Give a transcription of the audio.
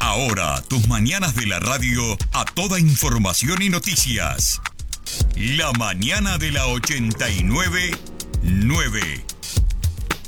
Ahora, tus mañanas de la radio a toda información y noticias. La mañana de la 89.9.